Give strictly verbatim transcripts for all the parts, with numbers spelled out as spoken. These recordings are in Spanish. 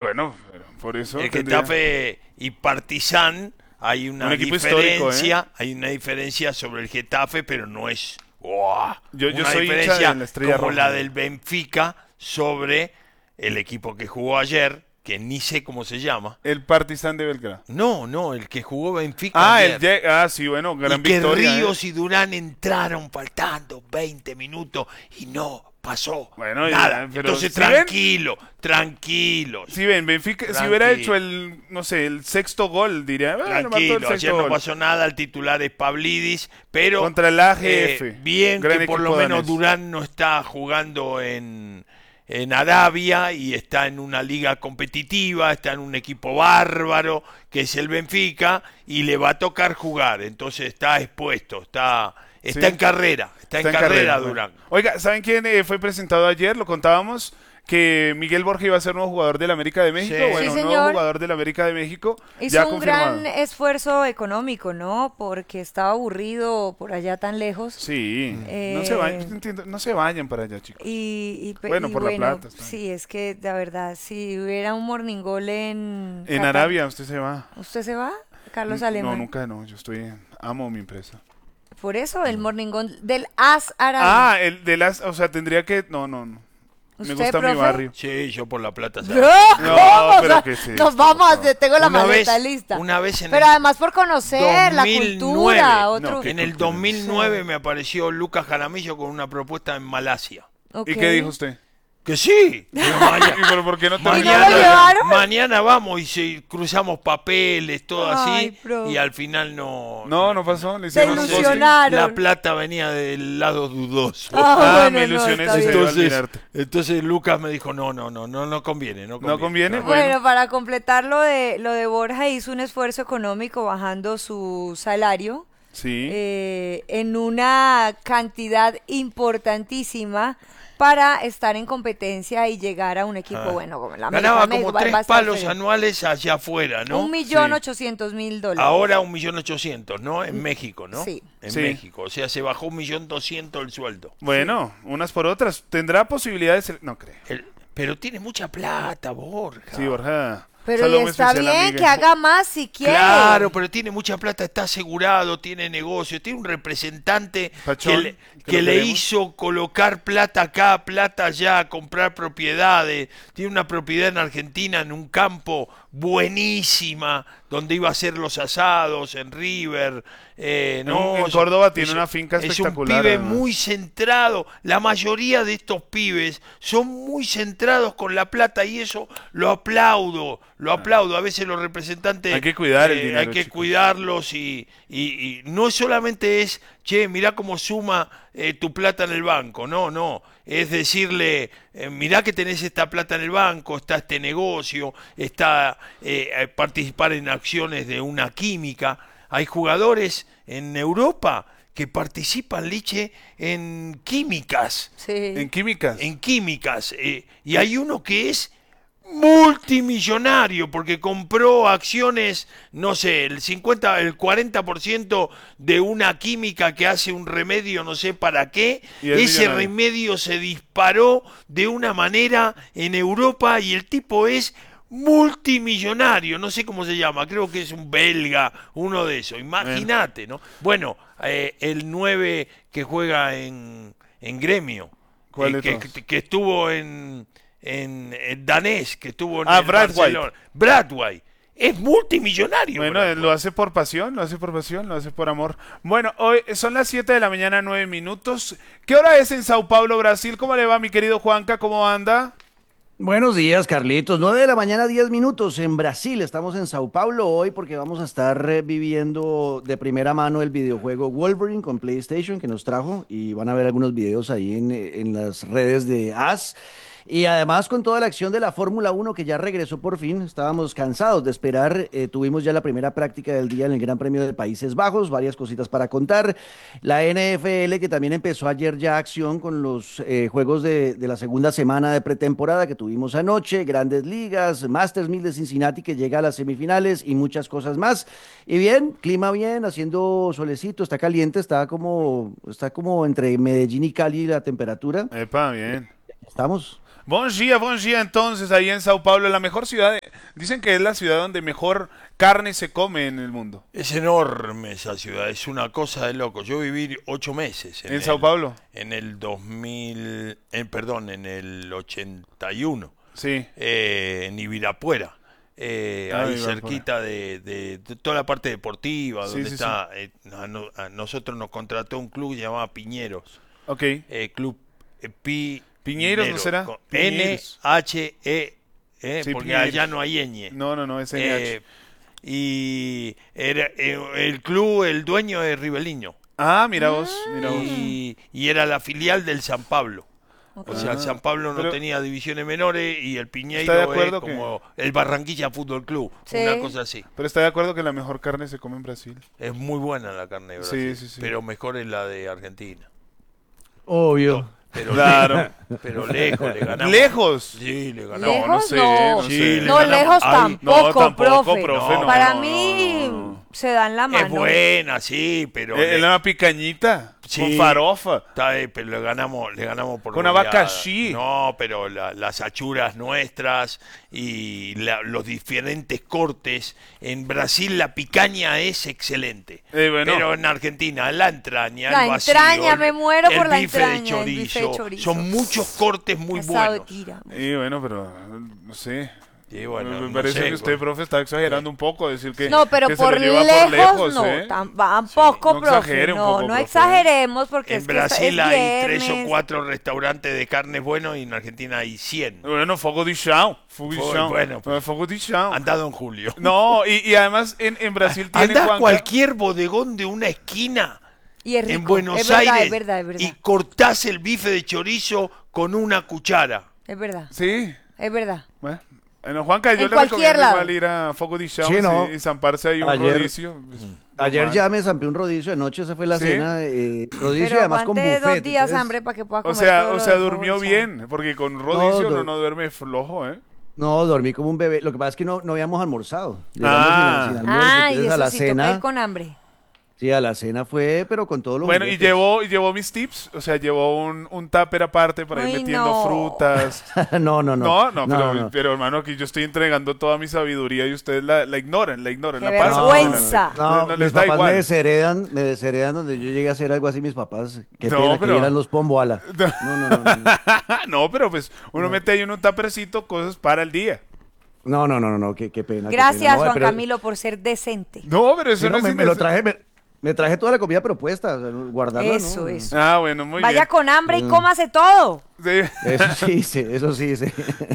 bueno, por eso El tendría... Getafe y Partizan hay una Un equipo diferencia, histórico, ¿eh? hay una diferencia sobre el Getafe, pero no es ¡wow! Yo, yo una soy hincha diferencia de la Estrella como Roja. la del Benfica sobre el equipo que jugó ayer, que ni sé cómo se llama. El Partizan de Belgrado. No, no, el que jugó Benfica Ah, ayer. el ah, sí, bueno, gran y que victoria. Ríos ¿eh? y Durán entraron faltando veinte minutos y no pasó Bueno, nada. ya, pero Entonces, ¿sí ven? tranquilo, tranquilos. Si ven, Benfica, si Tranquilo. hubiera hecho el, no sé, el sexto gol, diría, bueno, mató el Tranquilo, sexto ayer no gol. pasó nada, el titular es Pavlidis, pero Contra el A G F, eh, bien gran que por lo equipo menos danés. Durán no está jugando en, en Arabia y está en una liga competitiva, está en un equipo bárbaro que es el Benfica y le va a tocar jugar, entonces está expuesto, está, está Sí. en carrera, está, Está en carrera, bueno. Durán. Oiga, ¿saben quién eh, fue presentado ayer? Lo contábamos, que Miguel Borja iba a ser nuevo jugador del América de México. Sí. Bueno, Sí, nuevo señor. jugador del América de México, Hizo ya un confirmado. gran esfuerzo económico, ¿no? Porque estaba aburrido por allá tan lejos. Sí, Eh, no se vayan, yo entiendo, no se vayan para allá, chicos. Y, y pe- Bueno, y por la plata, está sí, es que la verdad, si hubiera un morning goal en... En Qatar, Arabia usted se va. ¿usted se va? Carlos No, Alemán. nunca no, yo estoy, amo mi empresa. Por eso, el morning goal del As Arabia. Ah, el de las, o sea, tendría que, no, no, no. Me ¿Usted, gusta mi profe? barrio. Sí, yo por la plata. No, ¿sabes? No, ¿cómo? pero O sea, ¿qué es esto, nos vamos, por favor? tengo la Una maleta vez- lista. una vez en Pero el además por conocer la dos mil nueve, cultura, otro... no, En ¿Qué el cultura? dos mil nueve me apareció Lucas Jaramillo con una propuesta en Malasia. Ok. ¿Y qué dijo usted? Que sí. Pero maña- ¿Y pero por qué no te ¿Y no lo mañana, llevaron? mañana vamos y se- cruzamos papeles, todo Ay, así. pro. Y al final no. No, no pasó, le Se hicieron un Entonces, ghosting. ilusionaron. la plata venía del lado dudoso. Ah, Ah, bueno, me no, ilusioné, está sí, bien. se iba a Entonces, olvidarte. entonces Lucas me dijo, no, no, no, no, no conviene, no conviene. ¿No conviene? Claro. Bueno, Bueno. para completar lo de, lo de Borja, hizo un esfuerzo económico bajando su salario Sí. eh, en una cantidad importantísima para estar en competencia y llegar a un equipo Ah. bueno como el América. Ganaba México, como va- tres va a estar palos feo. anuales allá afuera, ¿no? Un millón Sí. ochocientos mil dólares. Ahora un millón ochocientos, ¿no? En México, ¿no? Sí. En Sí. México. O sea, se bajó un millón doscientos el sueldo. Bueno, unas por otras. ¿Tendrá posibilidades? No creo. El- pero tiene mucha plata, Borja. Sí, Borja. Pero saludo y muy está especial a bien Miguel. que haga más si quiere. Claro, pero tiene mucha plata, está asegurado, tiene negocio, tiene un representante Pachón, que le, que que lo le queremos. hizo colocar plata acá, plata allá, comprar propiedades. Tiene una propiedad en Argentina en un campo buenísima, donde iba a hacer los asados en River. eh, no, En es- Córdoba tiene es- una finca Es espectacular, un pibe además. muy centrado. La mayoría de estos pibes son muy centrados con la plata y eso lo aplaudo, lo aplaudo. A veces los representantes Hay que cuidar el eh, dinero, hay que chicos. cuidarlos y, y- y no solamente es, che, mirá cómo suma eh, tu plata en el banco. No, no. Es decirle, eh, mirá que tenés esta plata en el banco, está este negocio, está eh, eh, participar en acciones de una química. Hay jugadores en Europa que participan, Liche, en químicas. Sí. En químicas. En químicas. eh, y hay uno que es multimillonario porque compró acciones, no sé, el cincuenta, el cuarenta por ciento de una química que hace un remedio, no sé para qué. Y es Ese millonario. remedio se disparó de una manera en Europa y el tipo es multimillonario, no sé cómo se llama, creo que es un belga, uno de esos, imagínate, ¿no? Bueno, eh, el nueve que juega en, en Gremio, ¿Cuál eh, de que, todos? que- que estuvo en, en, en danés, que estuvo en Ah, el Brad Barcelona. Bradway, es multimillonario. Bueno, Brad él lo White. hace por pasión, lo hace por pasión, lo hace por amor. Bueno, hoy son las siete de la mañana, nueve minutos. ¿Qué hora es en Sao Paulo, Brasil? ¿Cómo le va, mi querido Juanca? ¿Cómo anda? Buenos días, Carlitos. nueve de la mañana, diez minutos en Brasil. Estamos en Sao Paulo hoy porque vamos a estar eh, viviendo de primera mano el videojuego Wolverine con PlayStation que nos trajo y van a ver algunos videos ahí en, eh, en las redes de A S. Y además con toda la acción de la Fórmula uno que ya regresó por fin, estábamos cansados de esperar, eh, tuvimos ya la primera práctica del día en el Gran Premio de Países Bajos, varias cositas para contar, la N F L que también empezó ayer ya acción con los eh, juegos de, de la segunda semana de pretemporada que tuvimos anoche, Grandes Ligas, Masters mil de Cincinnati que llega a las semifinales y muchas cosas más. Y bien, clima bien, haciendo solecito, está caliente, está como, está como entre Medellín y Cali la temperatura. Epa, bien. Estamos. Buen día, buen día entonces ahí en Sao Paulo, la mejor ciudad de, Dicen que es la ciudad donde mejor carne se come en el mundo. Es enorme esa ciudad, es una cosa de loco. Yo viví ocho meses ¿En el- Sao Paulo? En el dos mil, eh, perdón, en el ochenta y uno, Sí. eh, en Ibirapuera. Eh, Ah, ahí Ibirapuera. cerquita de, de- de toda la parte deportiva, Sí, donde sí, está. eh, a, no- a nosotros nos contrató un club que se llamaba Piñeros. Ok. Eh, club eh, Pi, Piñeros, ¿no será? con N Piñeros. H E, eh, Sí, porque Piñeros. allá no hay ñ. No, no, no, es N H. Eh, y era, eh, el club, el dueño es Ribeliño. Ah, mira vos, mira vos. Y, y era la filial del San Pablo. O sea, el Ah, San Pablo no pero- tenía divisiones menores y el ¿Está de Piñeiro es acuerdo que- como el Barranquilla Fútbol Club, Sí. una cosa así. Pero está de acuerdo que la mejor carne se come en Brasil. Es muy buena la carne de Brasil, Sí, sí, sí. pero mejor es la de Argentina. Obvio. Pero Claro. lejos, pero lejos le ganamos. ¿Lejos? Sí, le ganamos. ¿Lejos? no sé, no. no Sí, sé. le No, ganamos. lejos Ay, tampoco, no, tampoco, profe. profe, no, Para no, mí no, no. se dan la mano. Es buena, sí, pero Eh, le- una picañita, Sí. con farofa. Está, eh, pero le ganamos, le ganamos por Con goleada. abacaxi. No, pero la- las achuras nuestras y la- los diferentes cortes. En Brasil la picaña es excelente. Eh, bueno. Pero en Argentina la entraña, La el vacío, entraña, el- me muero el por la bife de entraña, el bife de chorizo. chorizo. Son muchos cortes muy Asado de buenos. tira. Y bueno, pero no sé. Y bueno, me me no parece sé, que usted, con- profe, está exagerando un poco decir que, No, pero que se por, lo lleva lejos, por lejos, no, ¿eh? tam- tampoco, no profe, exagere un no, poco, no profe. exageremos porque En es que Brasil es hay tres o viernes. cuatro restaurantes de carnes buenos y en Argentina hay cien. Bueno, Fogo de Chão. Fogo de Fue- Chão. bueno, pues. Eh, Fogo de Chão. Andado en julio. No, y, y además en, en Brasil tiene Anda a Juanca- cualquier bodegón de una esquina Y es rico, en Buenos es verdad, Aires es verdad, es verdad, y cortás el bife de chorizo con una cuchara. es verdad, Sí. es verdad. Bueno, bueno, Juanca, yo En le cualquier recomiendo lado. igual ir a Fogo de Chão Sí, y- no. y zamparse ahí un Ayer- rodicio. Pues, Ayer normal. ya me zampé un rodicio, anoche esa fue la ¿Sí? cena, eh, rodicio y Pero además con aguante buffet. dos días entonces- hambre para que pueda O comer sea, todo o lo sea, de durmió Fogo de Chão. bien, porque con rodicio No, no, do- no duerme flojo, ¿eh? No, dormí como un bebé. Lo que pasa es que no, no habíamos almorzado. Llegamos Ah. sin- sin almuerzo, Ah, y entonces eso a la sí, toca cena. ir con hambre. Sí, a la cena fue, pero con todos los Bueno, y juguetes. llevó, y llevó mis tips, o sea, llevó un, un tupper aparte para ir Uy, metiendo no. frutas. no, no, no. No, no, pero, no. pero hermano, aquí yo estoy entregando toda mi sabiduría y ustedes la, la ignoran, la ignoran, ¡Qué la pasan. vergüenza! No, No, no les mis da papás igual. me desheredan, me desheredan donde yo llegué a hacer algo así, mis papás. Qué No, pena pero- que eran los pomboala. No, no, no, no. No, No, pero pues uno mete ahí en un tuppercito cosas para el día. no, no, no, no, qué, qué pena. qué Gracias, pena. No, Juan pero- Camilo, por ser decente. No, pero eso Sí, no, no, es me, me lo innece- traje, me, me traje toda la comida propuesta, o sea, guardarla, Eso, ¿no? eso. Ah, bueno, muy Vaya bien. con hambre Mm. y cómase todo. Sí. Eso sí, sí, eso sí, sí.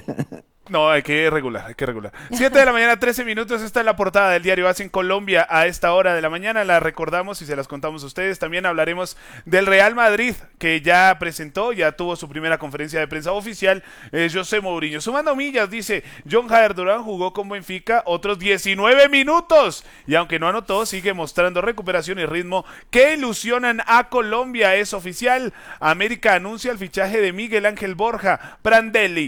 No, hay que regular, hay que regular. siete de la mañana, trece minutos. Esta es la portada del diario AS en Colombia a esta hora de la mañana. La recordamos y se las contamos a ustedes. También hablaremos del Real Madrid, que ya presentó, ya tuvo su primera conferencia de prensa oficial, eh, José Mourinho. Sumando millas, dice, John Jader Durán jugó con Benfica otros diecinueve minutos. Y aunque no anotó, sigue mostrando recuperación y ritmo que ilusionan a Colombia. Es oficial. América anuncia el fichaje de Miguel Ángel Borja Prandelli.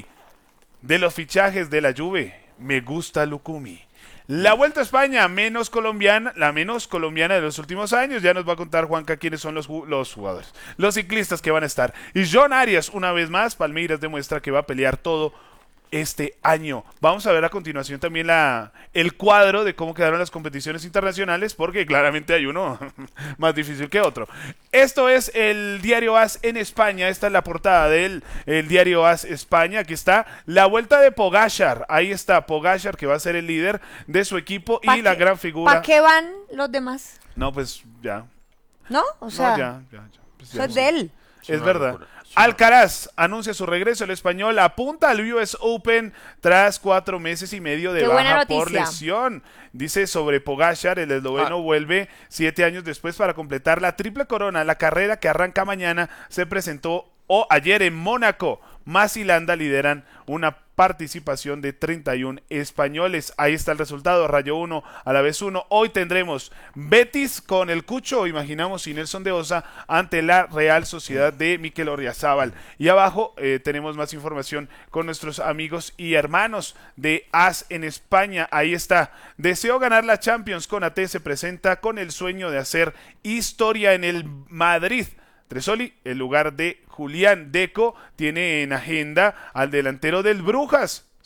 De los fichajes de la Juve, me gusta Lucumi. La Vuelta a España, menos colombiana, la menos colombiana de los últimos años. Ya nos va a contar Juanca quiénes son los, ju- los jugadores, los ciclistas que van a estar. Y John Arias, una vez más, Palmeiras demuestra que va a pelear todo este año. Vamos a ver a continuación también la, el cuadro de cómo quedaron las competiciones internacionales, porque claramente hay uno más difícil que otro. Esto es el diario AS en España. Esta es la portada del el diario AS España. Aquí está la vuelta de Pogačar. Ahí está Pogačar, que va a ser el líder de su equipo ¿Pa y la qué- gran figura. ¿Para qué van los demás? No, pues ya. ¿No? O sea, no, ya, ya, ya. Pues ya. eso es de él. Es Es una verdad. locura, es una- Alcaraz anuncia su regreso. El español apunta al U S Open tras cuatro meses y medio de Qué buena baja por noticia. lesión. Dice sobre Pogačar, el esloveno Ah. vuelve siete años después para completar la triple corona. La carrera que arranca mañana se presentó o ayer en Mónaco. Más y Landa lideran una participación de treinta y uno españoles. Ahí está el resultado, Rayo uno a la vez uno. Hoy tendremos Betis con el Cucho, imaginamos, y Nelson de Osa ante la Real Sociedad de Mikel Orriazábal. Y abajo eh, tenemos más información con nuestros amigos y hermanos de AS en España. Ahí está. Deseo ganar la Champions con A T. Se presenta con el sueño de hacer historia en el Madrid. Tresoli, el lugar de Julián Deco, tiene en agenda al delantero del Brujas.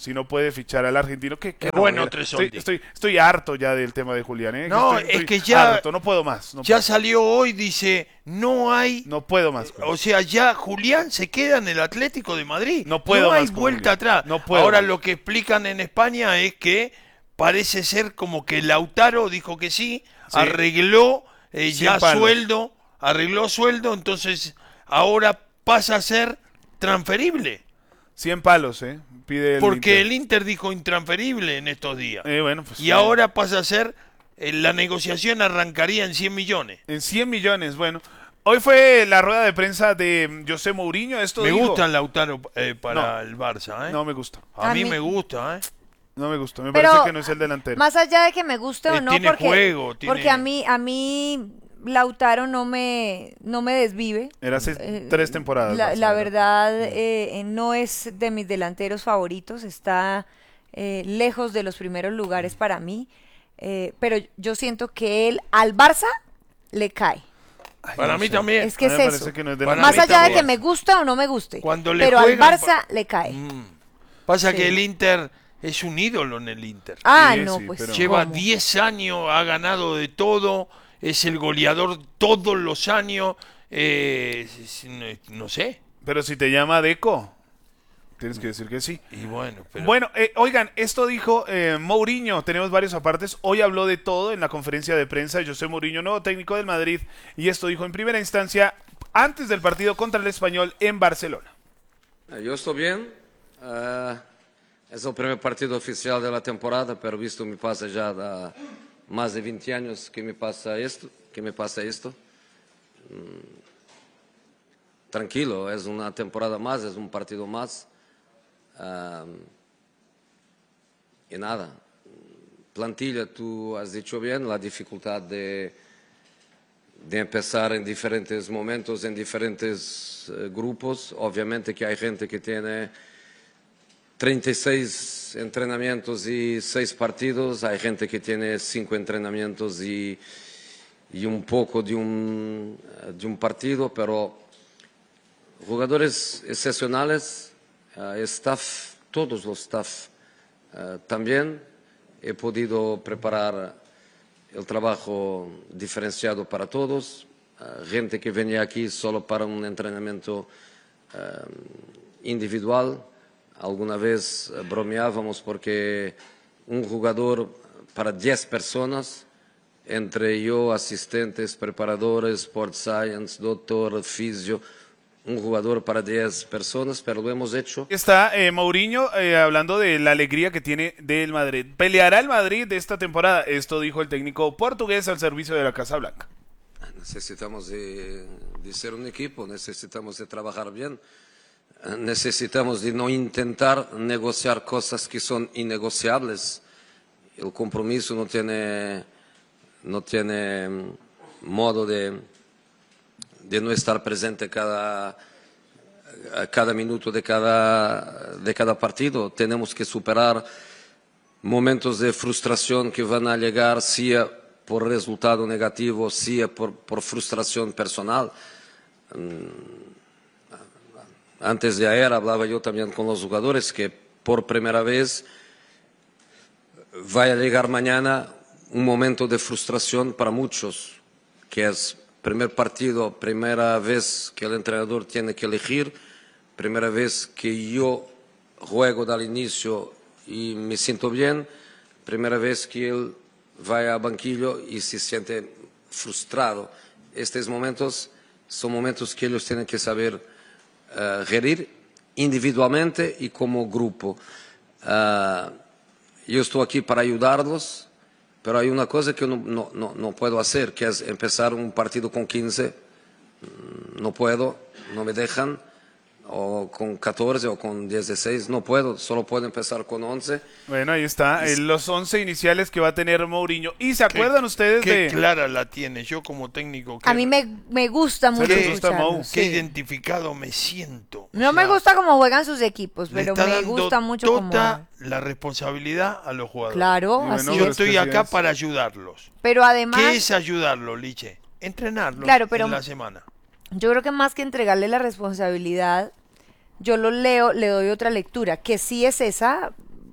si no puede fichar al argentino. ¿Qué, qué Es bueno, novela. Tresoldi. Estoy, estoy, estoy harto ya del tema de Julián. ¿eh? No, Estoy- es estoy que ya- harto, no puedo más. No, Ya puedo, salió hoy, dice, no hay... no puedo más. con O eso. sea, ya Julián se queda en el Atlético de Madrid. No puedo hay más con vuelta Julián. atrás. No puedo Ahora más. lo que explican en España es que parece ser como que Lautaro dijo que sí, Sí. arregló eh, Cien ya palos. sueldo, arregló sueldo, entonces ahora pasa a ser transferible. cien palos, ¿eh? Pide el Porque Inter. el Inter dijo intransferible en estos días. Eh, bueno, pues, y eh, ahora pasa a ser, eh, la negociación arrancaría en cien millones. En cien millones, bueno. Hoy fue la rueda de prensa de mm, José Mourinho. Esto Me dijo- gusta Lautaro eh, para No. el Barça, ¿eh? No me gusta. A, A mí, mí- me gusta, ¿eh? No me gusta. Me Pero parece que no es el delantero. Más allá de que me guste o Eh, no, tiene porque, juego, tiene- porque a mí, a mí Lautaro no me, no me desvive. Era hace Eh, tres temporadas. La, más, la ¿no? verdad, eh, eh, no es de mis delanteros favoritos, está eh, lejos de los primeros lugares para mí, eh, pero yo siento que él al Barça le cae. Ay, Para no mí sé. también. Es que A mí es me eso. parece que no es Para Más mí allá de también. que me guste o no me guste, Cuando le pero al juegan- Barça le cae. Mm. Pasa Sí. que el Inter es un ídolo en el Inter. Ah, Sí, no, sí, pues pero- Lleva ¿cómo? diez años, ha ganado de todo, es el goleador todos los años. eh, es- no, no sé. Pero si te llama Deco, tienes que decir que sí. Y bueno, pero Bueno, eh, oigan, esto dijo eh, Mourinho, tenemos varios apartes, hoy habló de todo en la conferencia de prensa de José Mourinho, nuevo técnico del Madrid, y esto dijo en primera instancia, antes del partido contra el Español en Barcelona. Yo estoy bien. eh, es el primer partido oficial de la temporada, pero visto me pasa ya da más de veinte años que me pasa esto. Que me pasa esto. Mm, tranquilo, es una temporada más, es un partido más. Ah, y nada, plantilla, tú has dicho bien, la dificultad de, de empezar en diferentes momentos, en diferentes eh, grupos. Obviamente que hay gente que tiene treinta y seis entrenamientos y seis partidos, hay gente que tiene cinco entrenamientos y, y un poco de un, de un partido, pero jugadores excepcionales, eh, staff, todos los staff eh, también. He podido preparar el trabajo diferenciado para todos, eh, gente que venía aquí solo para un entrenamiento eh, individual. Alguna vez eh, bromeábamos porque un jugador para diez personas, entre yo, asistentes, preparadores, sport science, doctor, fisio, un jugador para diez personas, pero lo hemos hecho. Está eh, Mourinho eh, hablando de la alegría que tiene del Madrid. ¿Peleará el Madrid de esta temporada? Esto dijo el técnico portugués al servicio de la Casa Blanca. Necesitamos de, de ser un equipo, necesitamos de trabajar bien, necesitamos de no intentar negociar cosas que son innegociables. El compromiso no tiene, no tiene mm, modo de, de no estar presente cada, a cada minuto de cada, de cada partido. Tenemos que superar momentos de frustración que van a llegar, sea por resultado negativo, sea por, por frustración personal. Antes de ayer hablaba yo también con los jugadores que por primera vez va a llegar mañana un momento de frustración para muchos, que es primer partido, primera vez que el entrenador tiene que elegir, primera vez que yo juego del inicio y me siento bien, primera vez que él va a banquillo y se siente frustrado. Estos momentos son momentos que ellos tienen que saber uh, gerir individualmente y como grupo. Uh, yo estoy aquí para ayudarlos, pero hay una cosa que no, no, no, no puedo hacer, que es empezar un partido con quince. No puedo, no me dejan, o con catorce o con dieciséis, no puedo, solo puedo empezar con once. Bueno, ahí está, eh, los once iniciales que va a tener Mourinho. ¿Y se Qué- acuerdan ustedes qué de...? clara la tiene. Yo como técnico, A qué- mí me, me gusta mucho les gusta escucharlo, Mou? qué sí. identificado me siento. O No me sea, gusta cómo juegan sus equipos, le pero está me dando gusta mucho toda cómo juegan. la responsabilidad a los jugadores. Claro, Y bueno, así Yo pero es. es que estoy sí acá es- para ayudarlos. Pero además, ¿Qué es ayudarlos, Liche? Entrenarlos Claro, pero- en la semana. yo creo que más que entregarle la responsabilidad, yo lo leo, le doy otra lectura, que sí es esa,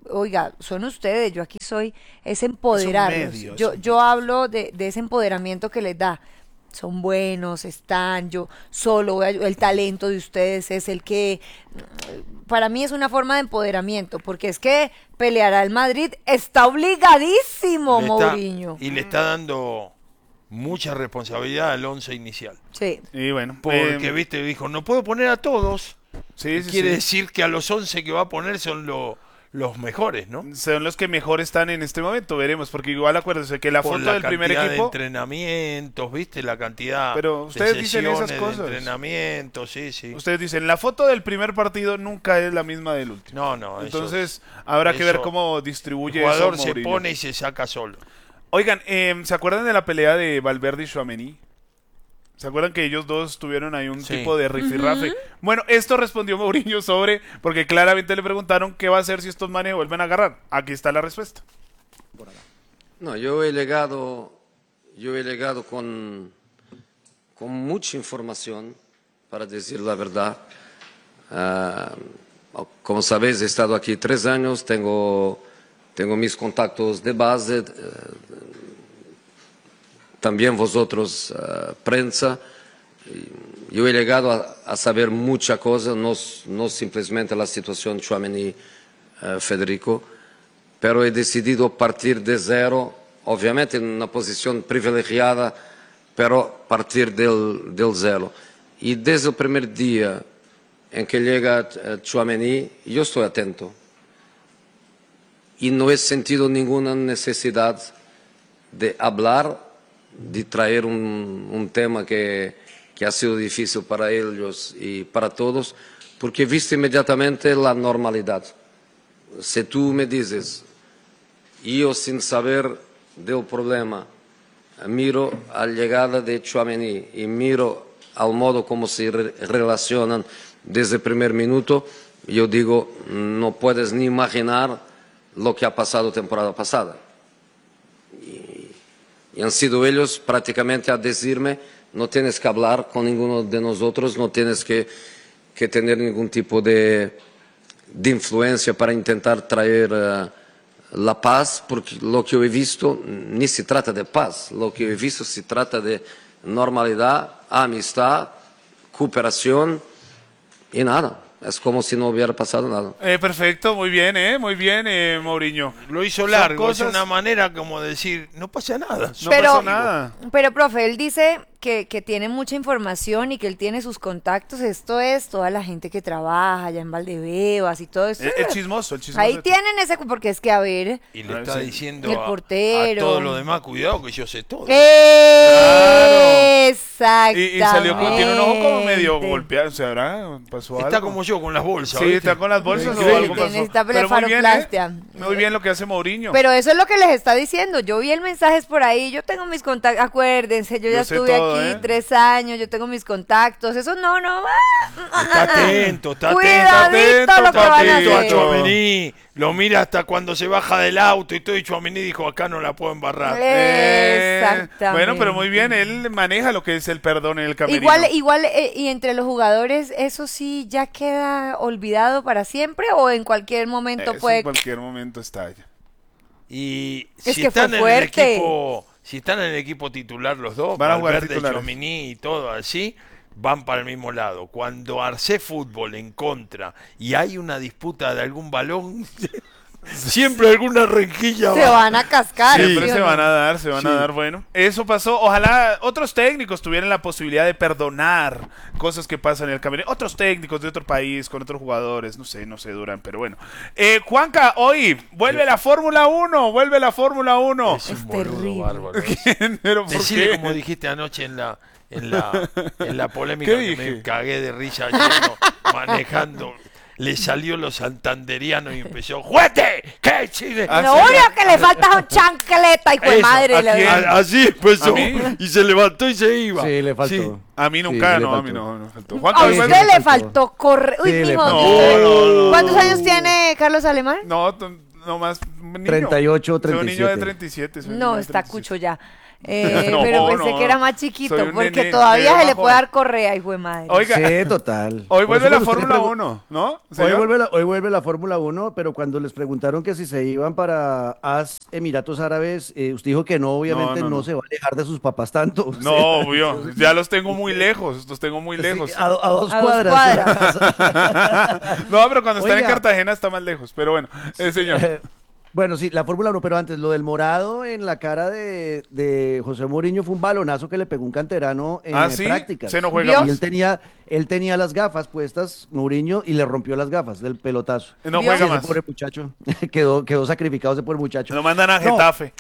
oiga, son ustedes, yo aquí soy, es empoderarlos. medios, yo, son yo hablo de, de ese empoderamiento que les da. Son buenos, están, yo solo voy a- el talento de ustedes es el que, para mí es una forma de empoderamiento, porque es que pelear al Madrid está obligadísimo, Le está- Mourinho. y le está dando mucha responsabilidad al once inicial. Sí. Y bueno, Porque, eh, viste, dijo, no puedo poner a todos. sí, sí, Quiere sí. decir que a los once que va a poner son lo- los mejores, ¿no? Son los que mejor están en este momento, veremos, porque igual acuérdense que la Por foto la del primer cantidad de equipo, entrenamientos, viste, la cantidad Pero de ustedes dicen esas sesiones cosas. de entrenamiento, sí, sí. ustedes dicen, la foto del primer partido nunca es la misma del último. No, no, eso- Entonces, habrá que ver eso- cómo el distribuye jugador eso se Mourinho. pone y se saca solo. Oigan, em, ¿se acuerdan de la pelea de Valverde y Tchouaméni? ¿Se acuerdan que ellos dos tuvieron ahí un Sí. tipo de rifirrafe? Bueno, esto respondió Mourinho sobre, porque claramente le preguntaron qué va a hacer si estos manes vuelven a agarrar. Aquí está la respuesta. No, yo he llegado, yo he llegado con, con mucha información, para decir la verdad. Ah, como sabéis, he estado aquí tres años, tengo, tengo mis contactos de base, eh, también vosotros, ah, prensa. Y Yo he llegado a, a saber mucha cosa, no, no simplemente la situación Tchouaméni-Federico, pero he decidido partir de cero, obviamente en una posición privilegiada, pero partir del, del cero. Y desde el primer día en que llega eh, Tchouaméni, yo estoy atento. Y no he sentido ninguna necesidad de hablar, de traer un, un tema que, que ha sido difícil para ellos y para todos, porque he visto inmediatamente la normalidad. Si tú me dices, yo sin saber del problema, miro a la llegada de Tchouaméni y miro al modo como se re- relacionan desde el primer minuto, yo digo, no puedes ni imaginar lo que ha pasado temporada pasada. Y, y han sido ellos prácticamente a decirme, no tienes que hablar con ninguno de nosotros, no tienes que, que tener ningún tipo de, de influencia para intentar traer eh, la paz, porque lo que yo he visto ni se trata de paz, lo que yo he visto se trata de normalidad, amistad, cooperación y nada. Es como si no hubiera pasado nada. Eh, perfecto, muy bien, ¿eh? Muy bien, eh, Mourinho. Lo hizo Son largo, cosas- es una manera como de decir, no pasa nada. No Pero- pasó nada. Pero, profe, él dice que, que tiene mucha información y que él tiene sus contactos. Esto es toda la gente que trabaja allá en Valdebebas y todo eso. El, el chismoso, el chismoso. Ahí tienen ese, porque es que, a ver, Y le Ah, está sí. diciendo El a- portero. a, todo lo demás, cuidado que yo sé todo. exactamente. Y, y salió con, tiene un ojo como medio golpeado, ¿se habrá? ¿Pasó Está algo? como yo con las bolsas. Sí, ¿viste? está con las bolsas o Increíble. algo Tiene pasó. esta Pero muy bien, ¿eh? blefaroplastia. Muy bien lo que hace Mourinho. Pero eso es lo que les está diciendo. Yo vi el mensaje por ahí, yo tengo mis contactos, acuérdense, yo ya Yo sé estuve todo, aquí ¿eh? tres años, yo tengo mis contactos. Eso no, no. ah, Está atento, está Cuidadito atento. lo que van a Atento a hacer. Tchouaméni. Lo mira hasta cuando se baja del auto y todo. Y Tchouaméni dijo, acá no la puedo embarrar. Eh, Exactamente. Bueno, pero muy bien, él maneja lo que es el perdón en el camerino. Igual, igual, eh, y entre los jugadores, ¿eso sí ya queda olvidado para siempre o en cualquier momento Eso puede... en cualquier momento estalla. Y Es si que fue están en el fuerte. equipo, si están en el equipo titular los dos, Van a jugar Valverde, titulares. Tchouaméni y todo así, van para el mismo lado. Cuando Arce Fútbol en contra y hay una disputa de algún balón, siempre alguna renquilla Se va. van a cascar. Siempre ¿sí o se no? van a dar, se van a dar, bueno. Eso pasó. Ojalá otros técnicos tuvieran la posibilidad de perdonar cosas que pasan en el camerino. Otros técnicos de otro país, con otros jugadores, no sé, no sé, duran, pero bueno. Eh, Juanca, hoy vuelve la Fórmula uno, vuelve la Fórmula uno. Es un Es boludo terrible. bárbaro. Pero ¿por Decile qué? como dijiste anoche en la en la, en la polémica ¿Qué que dije? me cagué de risa ayer, ¿no? manejando. Le salió lo santanderiano y empezó, ¡juete! ¿Qué chile? Ah, Lo ¿sí? único que le falta son chancleta, hijo de Eso, madre. ¿a le- quién? A- así empezó ¿A mí? y se levantó y se iba. Sí, le faltó. Sí. A mí Sí, nunca, sí le no, a faltó. mí no, no faltó. A Juanca, sí, usted igual- le faltó. faltó correr. Uy, Sí, le mijo, faltó. usted- No, no, no. ¿Cuántos años tiene Carlos Alemán? No, t- no más. un niño. treinta y ocho, Soy un niño de treinta y siete. treinta y siete. soy un No, niño de está treinta y siete. cucho ya. Eh, No, pero pensé no, que era más chiquito, soy un porque nene, todavía nene se le bajo. puede dar correa, hijo de madre. Oiga, Sí, total. hoy Por vuelve eso la cuando usted Fórmula le pregu- uno, ¿no? Hoy ¿Señor? vuelve, la, hoy vuelve la Fórmula uno, pero cuando les preguntaron que si se iban para As Emiratos Árabes, eh, usted dijo que no, obviamente No, no, no, no. se va a alejar de sus papás tanto. o sea, No, obvio, ya los tengo muy lejos, los tengo muy sí, lejos. a, do- a dos A dos cuadras. cuadras. No, pero cuando están en Oiga. Cartagena está más lejos, pero bueno, eh, señor. Eh, Bueno, sí, la Fórmula uno, pero antes, lo del morado en la cara de, de José Mourinho fue un balonazo que le pegó un canterano en Ah, eh, ¿sí? prácticas. Se no juega ¿Vio? Y más. él tenía, él tenía las gafas puestas, Mourinho, y le rompió las gafas del pelotazo. No ¿Vio? juega Sí, ese más. pobre muchacho quedó, quedó sacrificado ese pobre muchacho. Lo mandan a No. Getafe.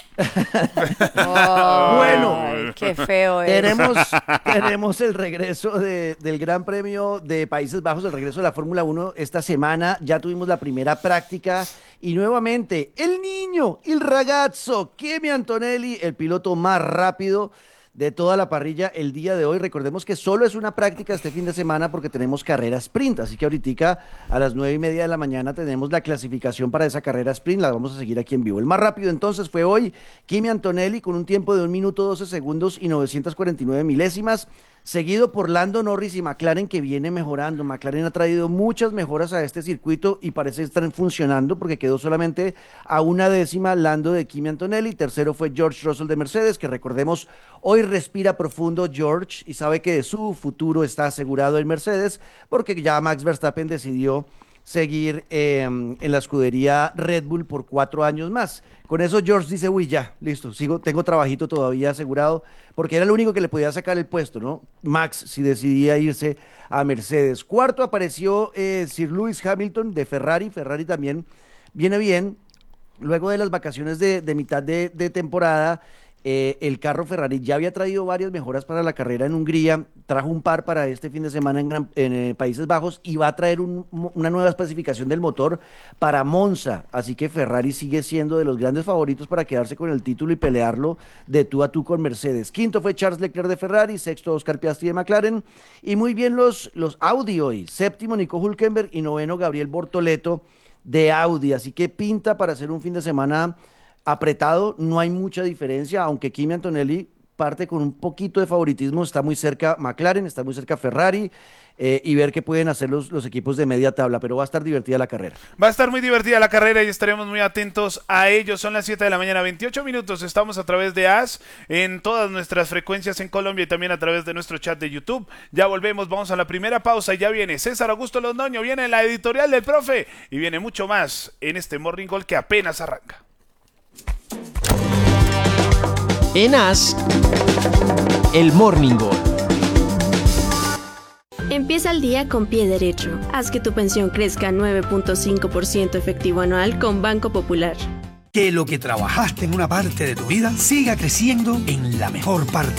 Bueno. Ay, qué feo es. Tenemos, tenemos el regreso de- del Gran Premio de Países Bajos, el regreso de la Fórmula uno esta semana. Ya tuvimos la primera práctica y nuevamente el niño, el ragazzo, Kimi Antonelli, el piloto más rápido de toda la parrilla el día de hoy. Recordemos que solo es una práctica este fin de semana porque tenemos carrera sprint, así que ahorita a las nueve y media de la mañana tenemos la clasificación para esa carrera sprint, la vamos a seguir aquí en vivo. El más rápido entonces fue hoy Kimi Antonelli con un tiempo de un minuto doce segundos y novecientos cuarenta y nueve milésimas, seguido por Lando Norris y McLaren, que viene mejorando. McLaren ha traído muchas mejoras a este circuito y parece estar funcionando porque quedó solamente a una décima Lando de Kimi Antonelli. Tercero fue George Russell de Mercedes, que recordemos hoy respira profundo George y sabe que su futuro está asegurado en Mercedes porque ya Max Verstappen decidió seguir eh, en la escudería Red Bull por cuatro años más. Con eso George dice, uy, ya, listo, sigo, tengo trabajito todavía asegurado, porque era el único que le podía sacar el puesto, ¿no? Max, si decidía irse a Mercedes. Cuarto apareció eh, Sir Lewis Hamilton de Ferrari. Ferrari también viene bien. Luego de las vacaciones de, de mitad de, de temporada, eh, el carro Ferrari ya había traído varias mejoras para la carrera en Hungría, trajo un par para este fin de semana en, Gran- en, eh, Países Bajos y va a traer un- una nueva especificación del motor para Monza, así que Ferrari sigue siendo de los grandes favoritos para quedarse con el título y pelearlo de tú a tú con Mercedes. Quinto fue Charles Leclerc de Ferrari, sexto Oscar Piastri de McLaren y muy bien los, los Audi hoy, séptimo Nico Hülkenberg y noveno Gabriel Bortoleto de Audi, así que pinta para hacer un fin de semana apretado, no hay mucha diferencia, aunque Kimi Antonelli parte con un poquito de favoritismo, está muy cerca McLaren, está muy cerca Ferrari, eh, y ver qué pueden hacer los, los equipos de media tabla, pero va a estar divertida la carrera. Va a estar muy divertida la carrera y estaremos muy atentos a ello. Son las siete de la mañana, veintiocho minutos. Estamos a través de A S en todas nuestras frecuencias en Colombia y también a través de nuestro chat de YouTube. Ya volvemos, vamos a la primera pausa y ya viene César Augusto Londoño, viene la editorial del profe y viene mucho más en este Morning Call que apenas arranca. En A S, el Morning Call. Empieza el día con pie derecho. Haz que tu pensión crezca nueve punto cinco por ciento efectivo anual con Banco Popular. Que lo que trabajaste en una parte de tu vida siga creciendo en la mejor parte